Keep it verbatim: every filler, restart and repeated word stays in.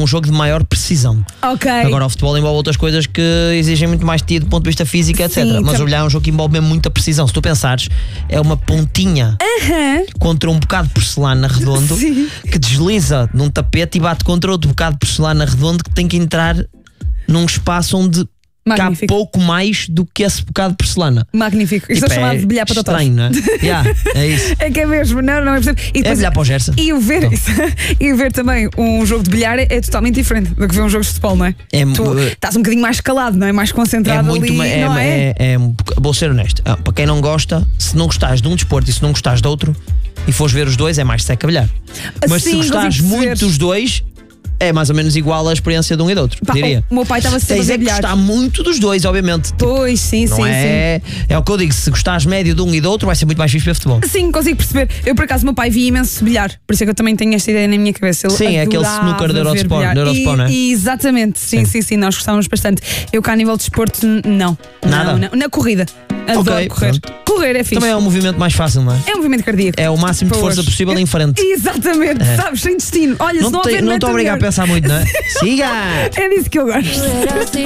um jogo de maior precisão. Ok. Agora o futebol envolve outras coisas que exigem muito mais de ti do ponto de vista físico, etcétera. Sim, Mas tam- o bilhar é um jogo que envolve mesmo muita precisão. Se tu pensares, é uma pontinha Aham. contra um bocado de porcelana redondo Sim. que desliza num tapete e bate contra outro bocado de porcelana redondo que tem que entrar num espaço onde Magnífico. cabe pouco mais do que esse bocado de porcelana. Magnífico. Isto Tipo, é chamado de bilhar para totós. estranho, não é? Yeah, é isso. É que é mesmo, não, não é percebo. E É depois- bilhar para o Gerson. E o ver, Então. isso, e o ver também um jogo de bilhar é, é totalmente diferente do que ver um jogo de futebol, não é? É, Tu uh, estás um bocadinho mais calado, não é? Mais É concentrado muito. ali, ma- é, não é? é, é- vou ser honesto. Ah, para quem não gosta, se não gostares de um desporto e se não gostares de outro e fores ver os dois, é mais seca bilhar. Mas Sim, se gostares consigo muito perceber. dos dois, é mais ou menos igual à experiência de um e do outro, Pá, diria. o meu pai estava sempre a Tens ver é que bilhar. gostar muito dos dois, obviamente. Pois, sim, Não sim, é, é o que eu digo, se gostares médio de um e do outro, vai ser muito mais fixe ver futebol. sim. Sim, consigo perceber. Eu, por acaso, meu pai via imenso bilhar. Por isso é que eu também tenho esta ideia na minha cabeça. Ele Sim, é aquele adorava snooker da ver Eurosport, bilhar. da Eurosport, E- não é? e Exatamente, sim, sim, sim, nós gostávamos bastante. Eu cá a nível de desporto, n- não. Nada? Não, não. Na corrida. Adoro Ok, correr. pronto. Correr é fixe. Também é um movimento mais fácil, não é? É um movimento cardíaco. É o máximo de Pois. força possível em frente. Exatamente, sabes, sem destino. Olha, se Não não te- houver não meta estou obrigado a melhor. pensar muito, não é? Siga! É disso que eu gosto.